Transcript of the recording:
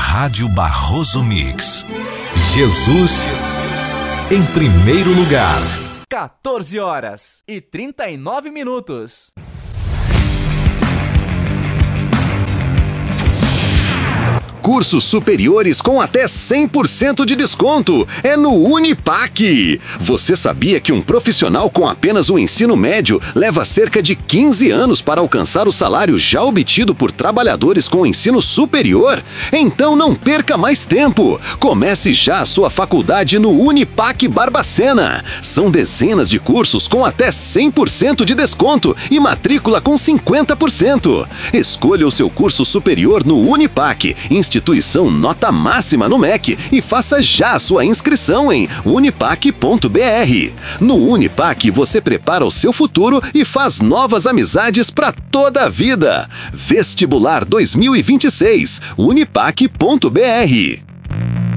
Rádio Barroso Mix. Jesus em primeiro lugar. 14h39. Cursos superiores com até 100% de desconto. É no Unipac. Você sabia que um profissional com apenas o ensino médio leva cerca de 15 anos para alcançar o salário já obtido por trabalhadores com ensino superior? Então não perca mais tempo. Comece já a sua faculdade no Unipac Barbacena. São dezenas de cursos com até 100% de desconto e matrícula com 50%. Escolha o seu curso superior no Unipac, instituição nota máxima no MEC, e faça já a sua inscrição em unipac.br. No Unipac você prepara o seu futuro e faz novas amizades para toda a vida. Vestibular 2026, unipac.br.